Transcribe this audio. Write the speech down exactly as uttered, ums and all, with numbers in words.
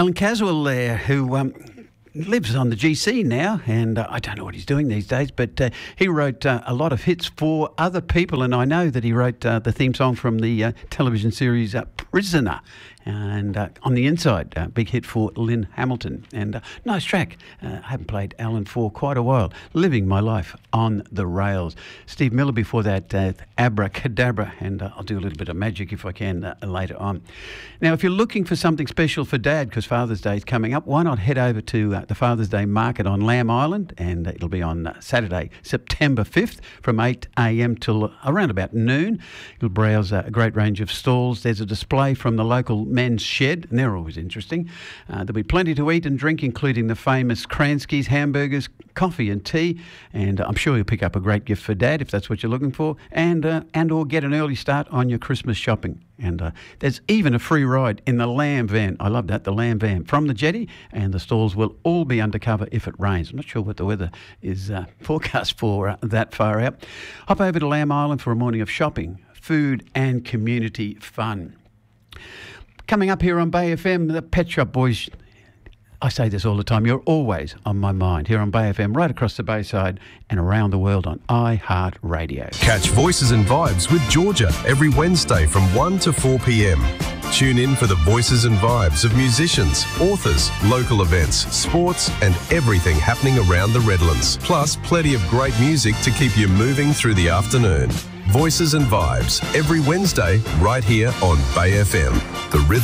Alan Caswell there, who um, lives on the G C now, and uh, I don't know what he's doing these days, but uh, he wrote uh, a lot of hits for other people, and I know that he wrote uh, the theme song from the uh, television series uh, Prisoner, and uh, On the Inside, uh, big hit for Lynn Hamilton, and uh, nice track. Uh, I haven't played Alan for quite a while. Living My Life on the Rails. Steve Miller before that, uh, Abracadabra, and uh, I'll do a little bit of magic if I can uh, later on. Now, if you're looking for something special for Dad, because Father's Day is coming up, why not head over to uh, the Father's Day Market on Lamb Island, and uh, it'll be on uh, Saturday, September fifth, from eight a.m. till around about noon. You'll browse uh, a great range of stalls. There's a display from the local men's shed, and they're always interesting. Uh, there'll be plenty to eat and drink, including the famous Kransky's hamburgers, coffee and tea, and uh, I'm sure you'll pick up a great gift for Dad if that's what you're looking for, and uh, and or get an early start on your Christmas shopping. And uh, there's even a free ride in the Lamb van. I love that, the Lamb van from the jetty, and the stalls will all be undercover if it rains. I'm not sure what the weather is uh, forecast for uh, that far out. Hop over to Lamb Island for a morning of shopping, food and community fun. Coming up here on Bay F M, the Pet Shop Boys. I say this all the time, you're always on my mind here on Bay F M, right across the Bayside and around the world on iHeartRadio. Catch Voices and Vibes with Georgia every Wednesday from one to four p.m. Tune in for the voices and vibes of musicians, authors, local events, sports and everything happening around the Redlands. Plus plenty of great music to keep you moving through the afternoon. Voices and Vibes every Wednesday right here on Bay F M. The Rhythm